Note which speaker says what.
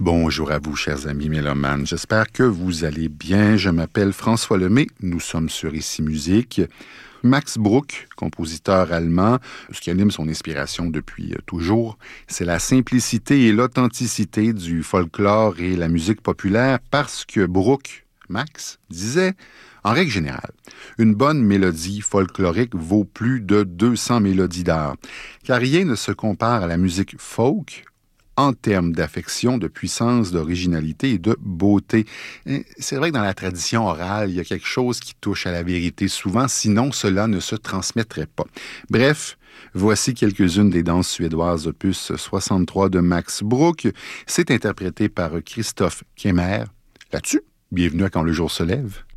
Speaker 1: Bonjour à vous, chers amis mélomanes. J'espère que vous allez bien. Je m'appelle François Lemay. Nous sommes sur Ici Musique. Max Bruch, compositeur allemand, ce qui anime son inspiration depuis toujours, c'est la simplicité et l'authenticité du folklore et la musique populaire parce que Bruch, Max, disait, en règle générale, une bonne mélodie folklorique vaut plus de 200 mélodies d'art, car rien ne se compare à la musique folk en termes d'affection, de puissance, d'originalité et de beauté. C'est vrai que dans la tradition orale, il y a quelque chose qui touche à la vérité souvent, sinon cela ne se transmettrait pas. Bref, voici quelques-unes des danses suédoises opus 63 de Max Bruch. C'est interprété par Christophe Kemmer. Là-dessus, bienvenue à Quand le jour se lève.